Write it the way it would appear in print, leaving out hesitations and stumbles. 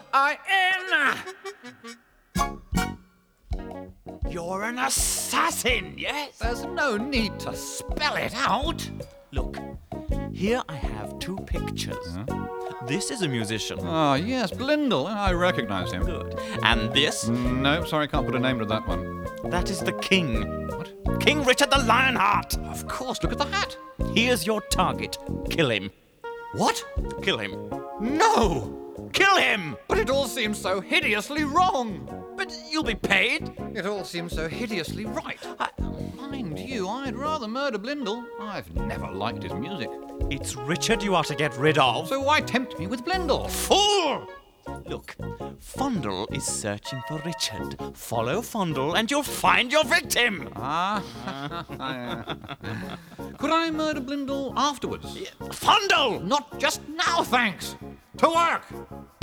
You're an assassin, yes? There's no need to spell it out. Look, here I have two pictures. This is a musician. Ah, yes, Blindle. I recognize him. Good. And this? No, sorry, can't put a name to that one. That is the king. What? King Richard the Lionheart. Of course, look at the hat. He is your target. Kill him. What? Kill him. No! Kill him! But it all seems so hideously wrong. But you'll be paid. It all seems so hideously right. Mind you, I'd rather murder Blindle. I've never liked his music. It's Richard you are to get rid of. So why tempt me with Blindle? Fool! Look, Fondle is searching for Richard. Follow Fondle and you'll find your victim. Could I murder Blindle afterwards? Fondle! Not just now, thanks. To work!